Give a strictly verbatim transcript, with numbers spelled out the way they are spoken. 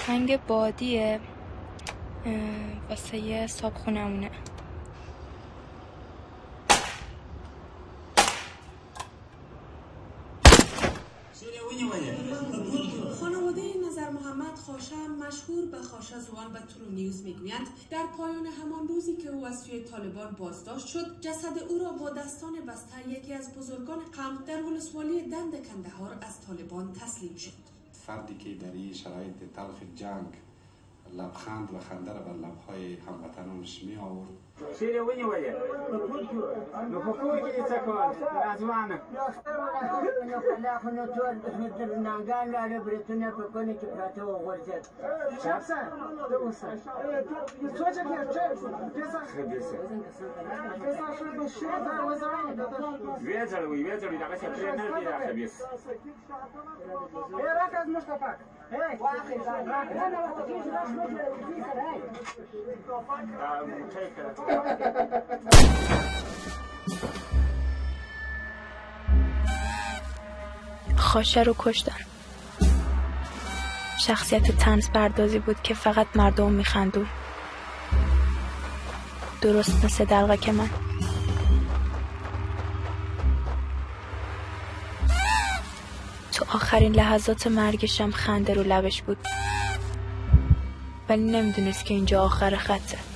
تفنگ بادیه واسه یه صابخونمونه. خانواده نظر محمد خاشه مشهور به خاشه زوان و ترو نیوز میگویند در پایان همان روزی که او از سوی طالبان بازداشت شد، جسد او را با دستان بسته یکی از بزرگان قوم در ولسوالی دند کندهار از طالبان تسلیم شد. فردی که در این شرایط تلخ جنگ لبخند و خنده را بر لبهای هموطنانش می آورد. شیره ونی ولی نو پکوی که ایسا کن نازوانه نخلاق نطور نانگان لاره برتونه پکنه که پراته و غرزد چپ سن؟ دو سن تو چه که چه؟ پیسا خبیسه پیسا شد بشیر در وزرانی ویزروی ویزروی دقیقه چه پرین نردی در خبیس ای راک از مشتفاق ای واقعی راک نه نه وقتی کیش راش مجره وزیسر ای خاشه رو کشتن. شخصیت طنز پردازی بود که فقط مردم میخندون، درست مثل دلغک من. تو آخرین لحظات مرگشم خنده رو لبش بود، ولی نمیدونست که اینجا آخر خطه.